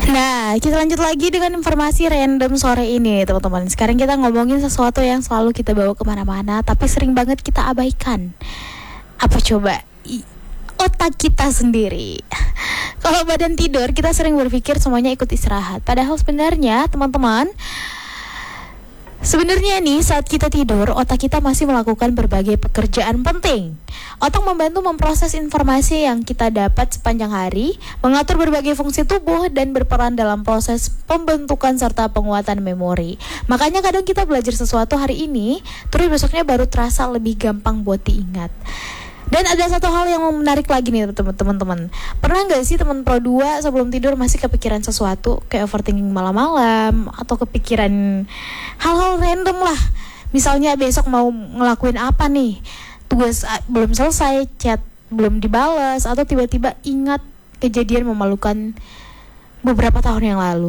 Nah, kita lanjut lagi dengan informasi random sore ini, teman-teman. Sekarang kita ngomongin sesuatu yang selalu kita bawa kemana-mana, tapi sering banget kita abaikan. Apa coba? Otak kita sendiri. Kalau badan tidur, kita sering berpikir semuanya ikut istirahat. Padahal sebenarnya, teman-teman, sebenarnya nih saat kita tidur, otak kita masih melakukan berbagai pekerjaan penting. Otak membantu memproses informasi yang kita dapat sepanjang hari, mengatur berbagai fungsi tubuh, dan berperan dalam proses pembentukan serta penguatan memori. Makanya kadang kita belajar sesuatu hari ini, terus besoknya baru terasa lebih gampang buat diingat. Dan ada satu hal yang menarik lagi nih teman-teman. Pernah gak sih teman Pro 2 sebelum tidur masih kepikiran sesuatu, kayak overthinking malam-malam, atau kepikiran hal-hal random lah. Misalnya besok mau ngelakuin apa nih, tugas belum selesai, chat belum dibalas, atau tiba-tiba ingat kejadian memalukan beberapa tahun yang lalu.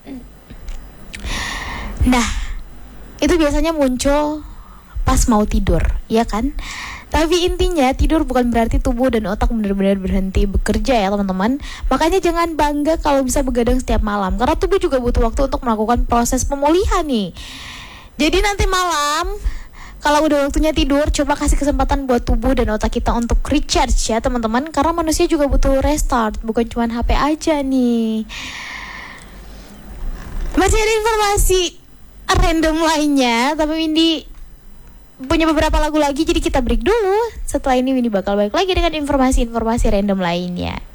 Nah, itu biasanya muncul pas mau tidur, ya kan? Tapi intinya tidur bukan berarti tubuh dan otak benar-benar berhenti bekerja ya teman-teman. Makanya jangan bangga kalau bisa begadang setiap malam, karena tubuh juga butuh waktu untuk melakukan proses pemulihan nih. Jadi nanti malam kalau udah waktunya tidur, coba kasih kesempatan buat tubuh dan otak kita untuk recharge ya teman-teman. Karena manusia juga butuh restart, bukan cuma HP aja nih. Masih ada informasi random lainnya, tapi Windy punya beberapa lagu lagi, jadi kita break dulu. Setelah ini Windy bakal balik lagi dengan informasi-informasi random lainnya.